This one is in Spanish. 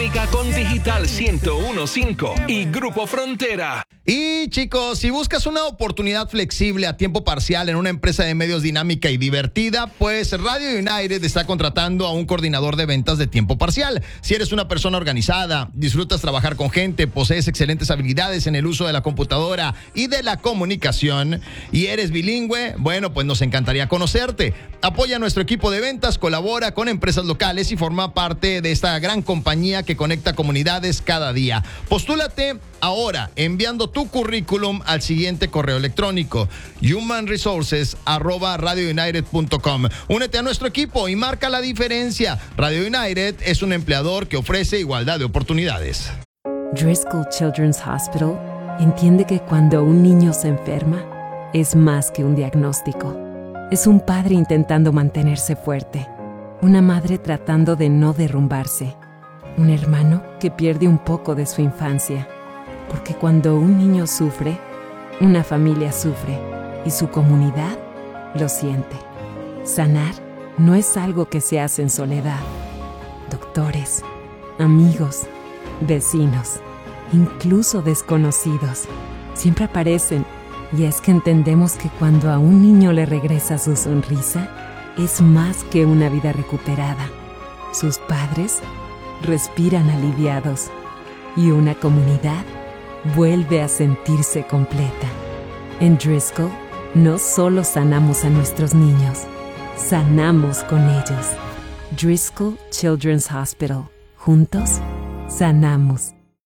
Dinámica con Digital 101.5 y Grupo Frontera. Y chicos, si buscas una oportunidad flexible a tiempo parcial en una empresa de medios dinámica y divertida, pues Radio United está contratando a un coordinador de ventas de tiempo parcial. Si eres una persona organizada, disfrutas trabajar con gente, posees excelentes habilidades en el uso de la computadora y de la comunicación y eres bilingüe, bueno, pues nos encantaría conocerte. Apoya a nuestro equipo de ventas, colabora con empresas locales y forma parte de esta gran compañía que conecta comunidades cada día. Postúlate ahora enviando tu currículum al siguiente correo electrónico: humanresources@radiounited.com. Únete a nuestro equipo y marca la diferencia. Radio United es un empleador que ofrece igualdad de oportunidades. Driscoll Children's Hospital entiende que cuando un niño se enferma, es más que un diagnóstico. Es un padre intentando mantenerse fuerte, una madre tratando de no derrumbarse, un hermano que pierde un poco de su infancia. Porque cuando un niño sufre, una familia sufre y su comunidad lo siente. Sanar no es algo que se hace en soledad. Doctores, amigos, vecinos, incluso desconocidos, siempre aparecen. Y es que entendemos que cuando a un niño le regresa su sonrisa, es más que una vida recuperada. Sus padres respiran aliviados y una comunidad vuelve a sentirse completa. En Driscoll, no solo sanamos a nuestros niños, sanamos con ellos. Driscoll Children's Hospital. Juntos, sanamos.